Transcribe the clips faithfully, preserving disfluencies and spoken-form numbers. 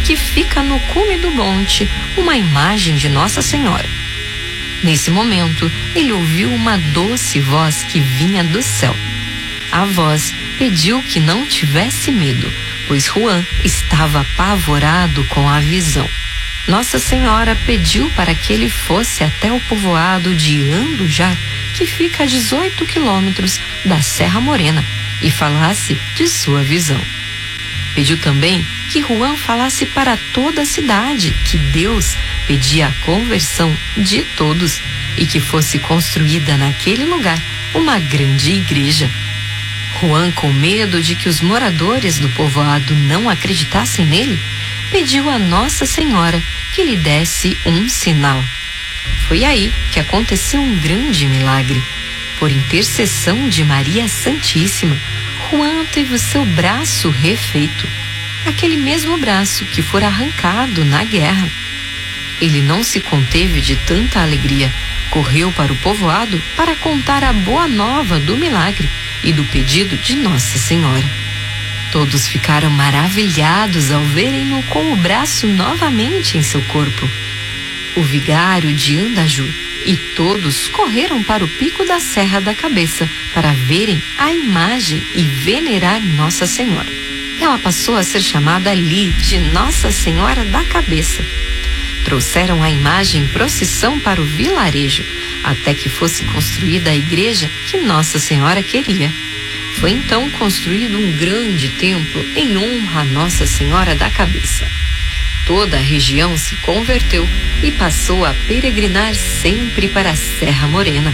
que fica no cume do monte uma imagem de Nossa Senhora. Nesse momento, ele ouviu uma doce voz que vinha do céu. A voz pediu que não tivesse medo, pois Juan estava apavorado com a visão. Nossa Senhora pediu para que ele fosse até o povoado de Andujar, que fica a dezoito quilômetros da Serra Morena, e falasse de sua visão. Pediu também que Juan falasse para toda a cidade que Deus pedia a conversão de todos e que fosse construída naquele lugar uma grande igreja. Juan, com medo de que os moradores do povoado não acreditassem nele, pediu a Nossa Senhora que lhe desse um sinal. Foi aí que aconteceu um grande milagre. Por intercessão de Maria Santíssima, Juan teve o seu braço refeito, aquele mesmo braço que fora arrancado na guerra. Ele não se conteve de tanta alegria, correu para o povoado para contar a boa nova do milagre e do pedido de Nossa Senhora. Todos ficaram maravilhados ao verem-no com o braço novamente em seu corpo. O vigário de Andajur e todos correram para o pico da Serra da Cabeça para verem a imagem e venerar Nossa Senhora. Ela passou a ser chamada ali de Nossa Senhora da Cabeça. Trouxeram a imagem em procissão para o vilarejo, até que fosse construída a igreja que Nossa Senhora queria. Foi então construído um grande templo em honra a Nossa Senhora da Cabeça. Toda a região se converteu e passou a peregrinar sempre para a Serra Morena.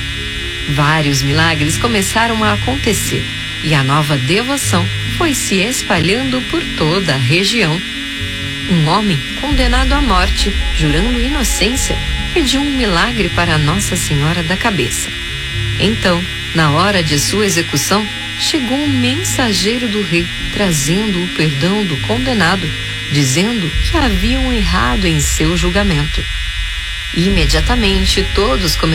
Vários milagres começaram a acontecer e a nova devoção foi se espalhando por toda a região. Um homem condenado à morte, jurando inocência, pediu um milagre para Nossa Senhora da Cabeça. Então, na hora de sua execução, chegou um mensageiro do rei, trazendo o perdão do condenado, dizendo que haviam errado em seu julgamento. Imediatamente, todos começaram